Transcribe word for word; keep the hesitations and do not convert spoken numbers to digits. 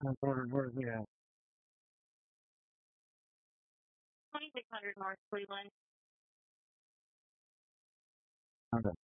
Uh, Where, where are we at? twenty-six hundred North Cleveland. Okay.